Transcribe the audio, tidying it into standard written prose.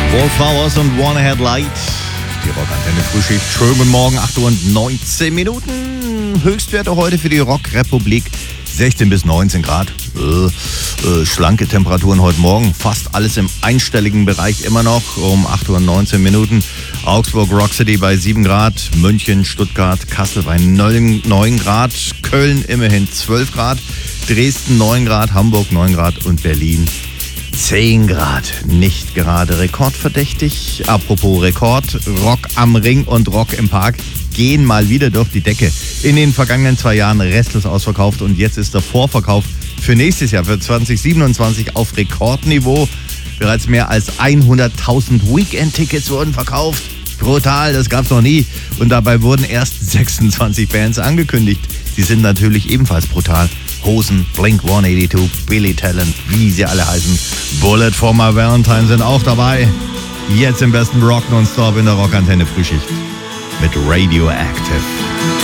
Wallflowers und One Headlight. Die Rockantenne Frühschicht. Schönen guten Morgen, 8 Uhr und 19 Minuten. Höchstwerte heute für die Rockrepublik 16 bis 19 Grad. Schlanke Temperaturen heute Morgen. Fast alles im einstelligen Bereich immer noch um 8 Uhr und 19 Minuten. Augsburg Rock City bei 7 Grad. München, Stuttgart, Kassel bei 9 Grad. Köln immerhin 12 Grad. Dresden 9 Grad. Hamburg 9 Grad und Berlin 10 Grad. Nicht gerade rekordverdächtig. Apropos Rekord, Rock am Ring und Rock im Park gehen mal wieder durch die Decke. In den vergangenen 2 Jahren restlos ausverkauft und jetzt ist der Vorverkauf für nächstes Jahr, für 2027 auf Rekordniveau. Bereits mehr als 100.000 Weekend-Tickets wurden verkauft. Brutal, das gab's noch nie. Und dabei wurden erst 26 Bands angekündigt. Die sind natürlich ebenfalls brutal. Hosen, Blink-182, Billy Talent, wie sie alle heißen. Bullet for My Valentine sind auch dabei. Jetzt im besten Rock nonstop in der Rockantenne Frühschicht mit Radioactive.